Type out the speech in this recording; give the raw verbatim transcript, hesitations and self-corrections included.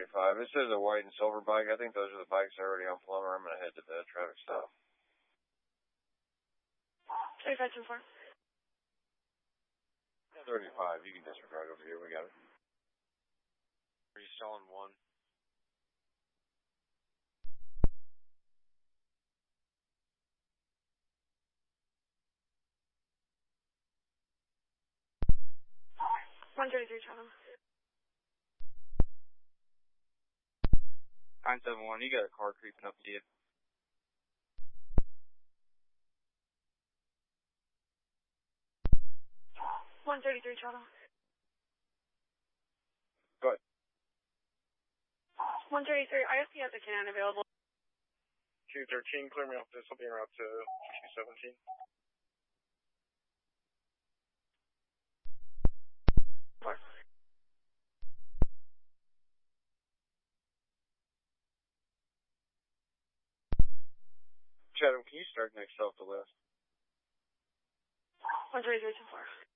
thirty-five. This is a white and silver bike. I think those are the bikes already on Plummer. I'm going to head to the traffic stop. thirty-five ten four. thirty-five. You can disregard over here. We got it. Are you still on one? one thirty-three Charlie. nine seven one, you got a car creeping up to you. one thirty-three Charlie. Go ahead. one thirty-three, I S P has a cannon available. two thirteen, clear me off this. I'll be en route to two seventeen. Four. Chatham, can you start next off the list? one thirty-three ten four.